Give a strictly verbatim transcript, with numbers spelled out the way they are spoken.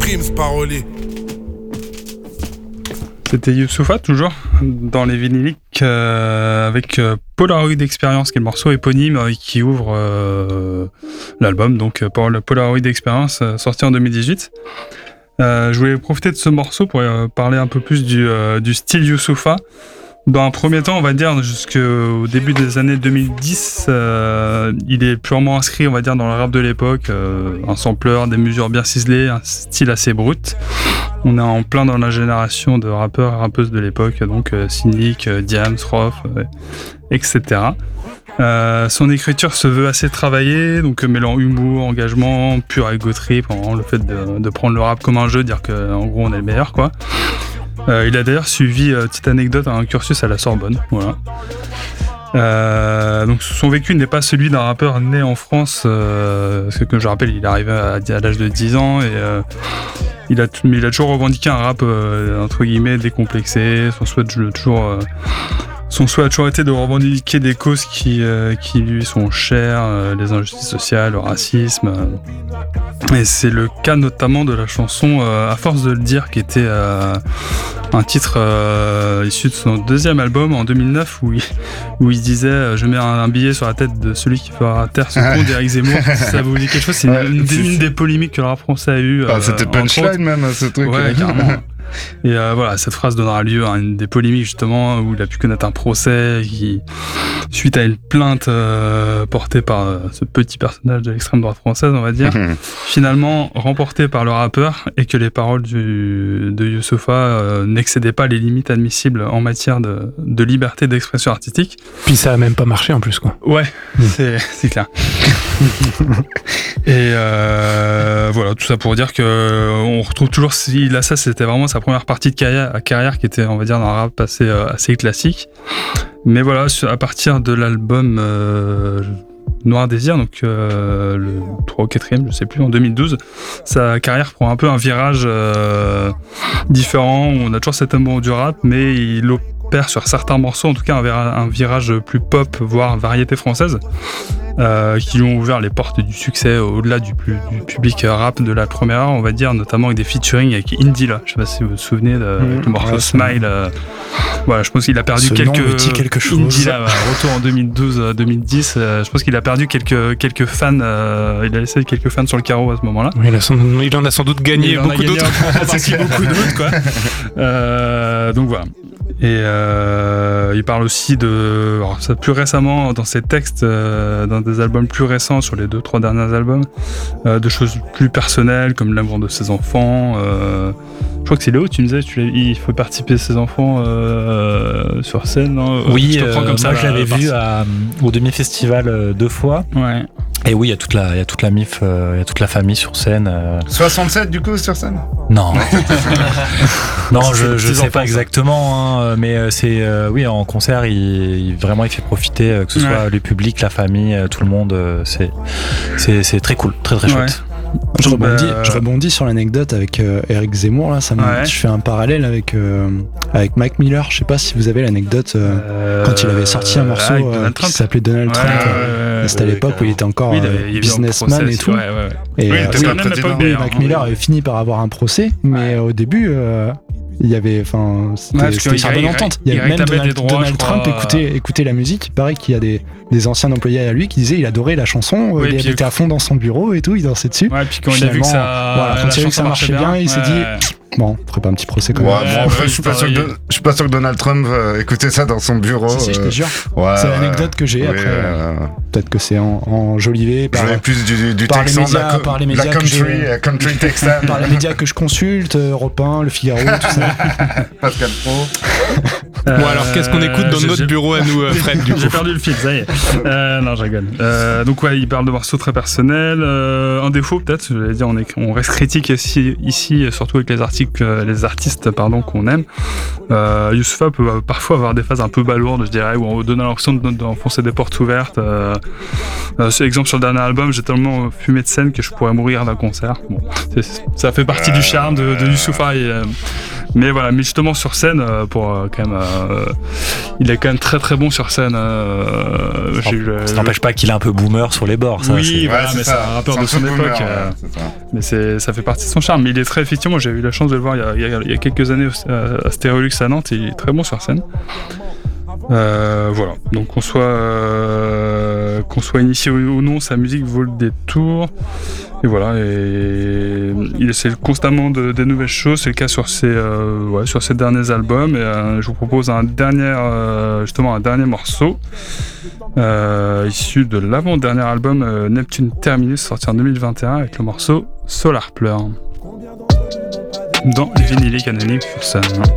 Dreams parolier. C'était Youssoupha, toujours, dans les vinyliques, euh, avec euh, Polaroid Experience, qui est le morceau éponyme euh, qui ouvre euh, l'album, donc euh, pour le Polaroid Experience, euh, sorti en deux mille dix-huit. Euh, je voulais profiter de ce morceau pour euh, parler un peu plus du, euh, du style Youssoupha. Dans un premier temps, on va dire, jusqu'au début des années deux mille dix, euh, il est purement inscrit, on va dire, dans le rap de l'époque. Euh, un sampleur, des mesures bien ciselées, un style assez brut. On est en plein dans la génération de rappeurs et rappeuses de l'époque, donc euh, Cynic, euh, Diams, Rof, euh, et cetera. Euh, son écriture se veut assez travaillée, donc euh, mêlant humour, engagement, pur ego trip, vraiment, le fait de, de prendre le rap comme un jeu, dire qu'en gros on est le meilleur, quoi. Euh, il a d'ailleurs suivi, euh, petite anecdote, un cursus à la Sorbonne. Voilà. Euh, donc son vécu n'est pas celui d'un rappeur né en France, euh, parce que comme je rappelle, il est arrivé à, à l'âge de dix ans et euh, il, a, il a toujours revendiqué un rap euh, entre guillemets décomplexé. Son souhait de toujours, euh, son souhait a toujours été de revendiquer des causes qui, euh, qui lui sont chères, euh, les injustices sociales, le racisme. Euh, et c'est le cas notamment de la chanson euh, À force de le dire, qui était euh, un titre euh, issu de son deuxième album en deux mille neuf où il, où il disait euh, je mets un, un billet sur la tête de celui qui fera taire ce con d'Éric Zemmour. Si ça vous dit quelque chose, c'est une, une, des, une des polémiques que le rap français a eu. Ah, euh, c'était punchline même, ce truc. Ouais, carrément. Et euh, voilà, cette phrase donnera lieu à une des polémiques justement où il a pu connaître un procès qui, suite à une plainte euh, portée par euh, ce petit personnage de l'extrême droite française, on va dire, mmh. finalement remporté par le rappeur, et que les paroles du, de Youssoupha euh, n'excédaient pas les limites admissibles en matière de, de liberté d'expression artistique. Puis ça a même pas marché en plus, quoi. Ouais, mmh. c'est, c'est clair. Et euh, voilà, tout ça pour dire que on retrouve toujours, là ça c'était vraiment sa première partie de carrière, carrière qui était, on va dire, dans un rap assez, assez classique. Mais voilà, à partir de l'album euh, Noir Désir, donc euh, le trois ou quatrième, je sais plus, en deux mille douze, sa carrière prend un peu un virage euh, différent. On a toujours cet amour du rap, mais il opère sur certains morceaux, en tout cas un, un virage plus pop, voire variété française. Euh, qui lui ont ouvert les portes du succès au-delà du, plus, du public rap de la première heure, on va dire, notamment avec des featuring avec Indila. Je sais pas si vous vous souvenez de mmh, le morceau ouais, Smile. Euh, voilà, je pense qu'il a perdu ce quelques. Nom me dit quelque chose. Indila, voilà, retour en deux mille douze deux mille dix. Euh, je pense qu'il a perdu quelques quelques fans. Euh, il a laissé quelques fans sur le carreau à ce moment-là. Oui, il, a son, il en a sans doute gagné il beaucoup d'autres. C'est beaucoup d'autres, quoi. Euh, donc voilà. Et euh, il parle aussi de, alors ça plus récemment dans ses textes, euh, dans des albums plus récents sur les deux trois derniers albums, euh, de choses plus personnelles comme l'amour de ses enfants. Euh, je crois que c'est Léo, tu me disais, tu il faut participer à ses enfants euh, sur scène, non? Oui, je te prends euh, comme ça, moi je l'avais là, vu à, au demi-festival euh, deux fois. Ouais. Et oui, il y a toute la, il y a toute la M I F, euh, il y a toute la famille sur scène. Euh... soixante-sept du coup sur scène? Non, non, je, je sais pas exactement, hein, mais c'est euh, oui, en concert, il, il vraiment il fait profiter euh, que ce soit ouais. le public, la famille, euh, tout le monde. Euh, c'est, c'est, c'est très cool, très très chouette. Ouais. Je rebondis, bah, je rebondis sur l'anecdote avec euh, Éric Zemmour là, ça me, ouais. je fais un parallèle avec euh, avec Mac Miller. Je sais pas si vous avez l'anecdote euh, euh, quand il avait sorti un morceau euh, qui s'appelait Donald ouais, Trump. Ouais, ouais, c'était ouais, à l'époque ouais, où il était encore oui, euh, businessman et tout. Ouais, ouais. Et oui, euh, oui, oui, oui, Mac Miller avait fini par avoir un procès, mais ouais. au début. Euh, il y avait, enfin, c'était, ouais, c'était sur bonne entente. Il y avait même Donald, droits, Donald Trump écoutait, écoutait la musique. Il paraît qu'il y a des, des anciens employés à lui qui disaient il adorait la chanson, oui, il était à fond dans son bureau et tout, il dansait dessus. Ouais, puis quand il a vu que ça, voilà, quand il a vu que ça marchait bien, bien il s'est dit bon, on ferait pas un petit procès quand même. Ouais, bon, après, je suis pas sûr que je suis pas sûr que Donald Trump euh, écoutait ça dans son bureau. Si, si, je te jure. Ouais, c'est l'anecdote que j'ai. Oui, après, euh, peut-être que c'est en, enjolivé par, plus du, du par, texan, les médias, la, par les médias, la country, que je, country texan, par les médias que je consulte, Europe un, Le Figaro, tout ça. Pascal Pro. Bon, alors qu'est-ce qu'on écoute dans notre bureau à nous, Fred, du coup? J'ai perdu le fil, ça y est. Euh, non, je rigole. Euh, donc ouais, il parle de morceaux très personnels. Euh, un défaut peut-être, je vais dire, on, est, on reste critique ici, ici, surtout avec les articles, les artistes, pardon, qu'on aime. Euh, Youssoupha peut parfois avoir des phases un peu balourdes, je dirais, où on donne l'impression d'enfoncer des portes ouvertes. Euh, euh, c'est exemple sur le dernier album, j'ai tellement fumé de scène que je pourrais mourir d'un concert. Bon, ça fait partie euh, du charme de, de Youssoupha. Et, euh, Mais voilà, mais justement sur scène, euh, pour euh, quand même, euh, il est quand même très très bon sur scène. Euh, ça ça n'empêche pas qu'il est un peu boomer sur les bords. Ça, oui, c'est... voilà, ouais, mais c'est c'est un rappeur de son boomer, époque. ouais, euh, c'est ça. mais c'est, ça fait partie de son charme. Mais il est très, effectivement, j'ai eu la chance de le voir il y a, il y a, il y a quelques années à, à Stéréolux à Nantes. Il est très bon sur scène. Euh, voilà, donc qu'on soit euh, qu'on soit initié ou non, sa musique vaut le détour. Et voilà, et il essaie constamment de, des nouvelles choses. C'est le cas sur ses euh, ouais, sur ses derniers albums. Et euh, je vous propose un dernier euh, justement un dernier morceau euh, issu de l'avant-dernier album euh, Neptune Terminus, sorti en deux mille vingt et un, avec le morceau Solar Pleur dans les Vinyliques Anonymes sur scène.